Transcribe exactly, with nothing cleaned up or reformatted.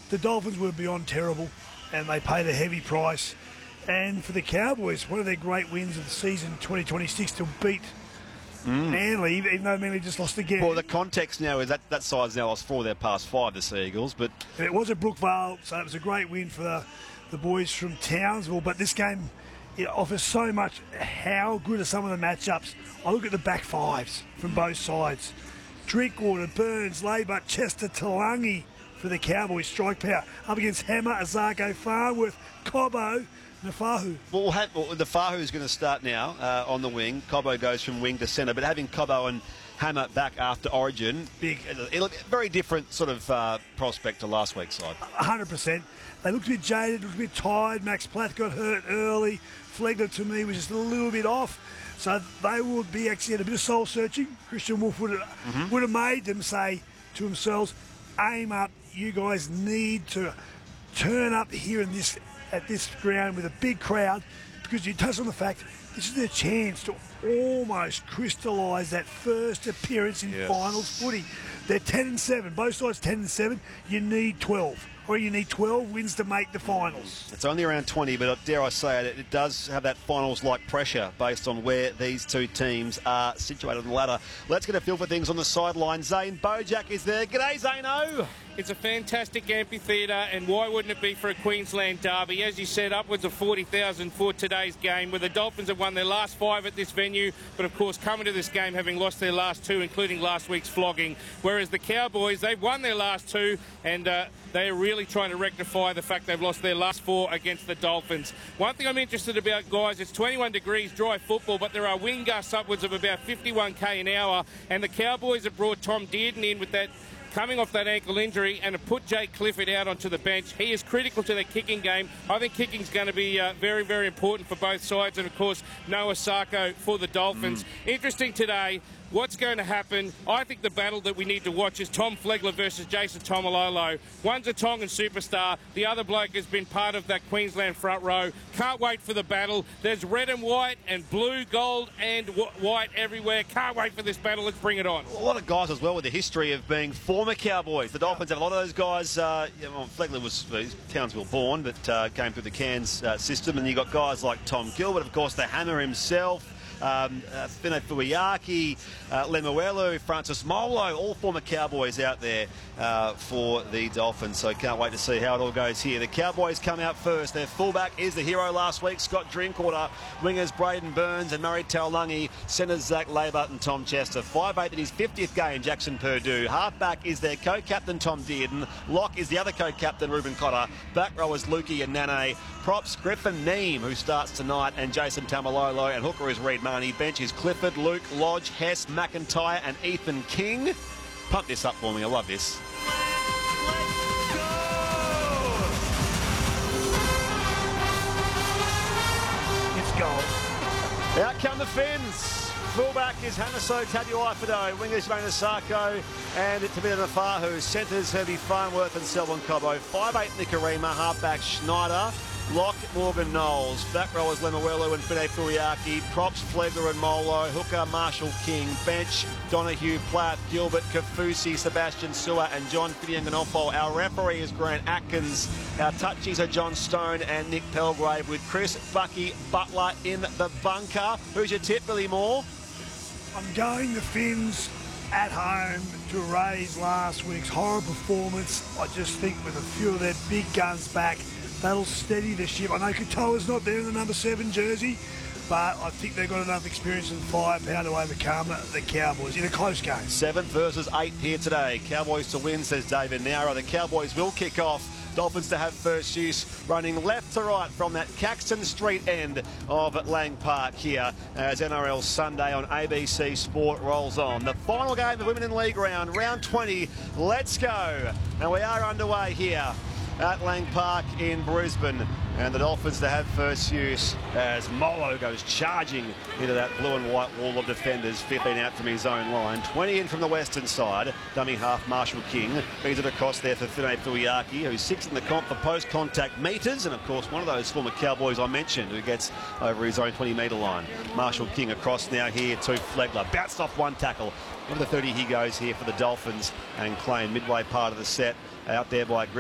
the Dolphins were beyond terrible, and they paid a heavy price. And for the Cowboys, one of their great wins of the season, twenty twenty-six, to beat mm. Manly, even though Manly just lost again. Well, the context now is that that side's now lost four of their past five, the Sea Eagles. But and it was at Brookvale, so it was a great win for the, the boys from Townsville. But this game, it offers so much. How good are some of the matchups? I look at the back fives from both sides. Drinkwater, Burns, Laybutt, Chester, Talangi for the Cowboys. Strike power up against Hammer, Azarko, Farnworth, Cobbo, Nafahu. Well, we'll have, well Nafahu is going to start now uh, on the wing. Cobbo goes from wing to centre, but having Cobbo and Hammer back after Origin, big, a very different sort of uh, prospect to last week's side. one hundred percent. They looked a bit jaded, looked a bit tired. Max Platt got hurt early. Flegler, to me, was just a little bit off. So they would be actually had a bit of soul searching. Christian Wolf would have, mm-hmm. would have made them say to themselves, aim up, you guys need to turn up here in this at this ground with a big crowd, because you touch on the fact this is their chance to almost crystallise that first appearance in yes. finals footy. They're ten and seven, both sides ten and seven. You need twelve, or you need twelve wins to make the finals. It's only around twenty, but dare I say it, it does have that finals-like pressure based on where these two teams are situated on the ladder. Let's get a feel for things on the sideline. Zane Bojack is there. G'day, Zano. It's a fantastic amphitheatre, and why wouldn't it be for a Queensland derby? As you said, upwards of forty thousand for today's game, where the Dolphins have won their last five at this venue, but of course coming to this game having lost their last two, including last week's flogging. Whereas the Cowboys, they've won their last two, and uh, they are really trying to rectify the fact they've lost their last four against the Dolphins. One thing I'm interested about, guys, it's twenty-one degrees, dry football, but there are wind gusts upwards of about fifty-one k an hour, and the Cowboys have brought Tom Dearden in with that coming off that ankle injury, and to put Jake Clifford out onto the bench. He is critical to their kicking game. I think kicking's going to be uh, very, very important for both sides, and of course Noah Sarko for the Dolphins. Mm. Interesting today. What's going to happen? I think the battle that we need to watch is Tom Flegler versus Jason Tomalolo. One's a Tongan superstar. The other bloke has been part of that Queensland front row. Can't wait for the battle. There's red and white and blue, gold and white everywhere. Can't wait for this battle. Let's bring it on. A lot of guys as well with the history of being former Cowboys. The Dolphins have a lot of those guys. Uh, you know, Flegler was well, Townsville born, but uh, came through the Cairns uh, system. And you got guys like Tom Gilbert, of course, the Hammer himself. Um, uh, Fino Fuiaki, uh, Lemuelu, Francis Molo, all former Cowboys out there uh, for the Dolphins. So can't wait to see how it all goes here. The Cowboys come out first. Their fullback is the hero last week, Scott Drinkwater. Wingers Braden Burns and Murray Taulagi. Centres Zach Laybutt and Tom Chester. five eight in his fiftieth game, Jackson Purdue. Halfback is their co-captain, Tom Dearden. Lock is the other co-captain, Ruben Cotter. Back row is Lukey and Nane. Props, Griffin Neem, who starts tonight, and Jason Tamalolo. And hooker is Reed Marnie. Bench is Clifford, Luke, Lodge, Hess, McIntyre and Ethan King. Pump this up for me. I love this. It's goal. Out come the Finns. Fullback is Hanaso Tabuaifido. Wingers Jonas Sarko and Tamina Nafahu. Centres Herbie Farnworth and Selwyn Cobbo. five eight Nikarima. Halfback Schneider. Lock, Morgan Knowles. Back rowers Lemuelu and Fine Fuiaki. Props, Flegler and Molo. Hooker, Marshall King. Bench, Donahue, Platt, Gilbert, Kafusi, Sebastian Sewer and John Fidianganofo. Our referee is Grant Atkins. Our touchies are John Stone and Nick Pelgrave, with Chris Bucky Butler in the bunker. Who's your tip, Billy Moore? I'm going the Finns at home to raise last week's horror performance. I just think with a few of their big guns back, that'll steady the ship. I know Katoa's not there in the number seven jersey, but I think they've got enough experience and firepower to overcome the Cowboys in a close game. Seven versus eight here today. Cowboys to win, says David Nowra. The Cowboys will kick off. Dolphins to have first use, running left to right from that Caxton Street end of Lang Park here as N R L Sunday on A B C Sport rolls on. The final game of Women in League round, round twenty. Let's go. And we are underway here at Lang Park in Brisbane, and the Dolphins to have first use as Molo goes charging into that blue and white wall of defenders. fifteen out from his own line, twenty in from the western side. Dummy half Marshall King brings it across there for Fine Fuiaki, who's sixth in the comp for post-contact metres, and of course one of those former Cowboys I mentioned who gets over his own twenty metre line. Marshall King across now here to Flegler, bounced off one tackle. Over the thirty he goes here for the Dolphins, and Klein midway part of the set out there by Griffin.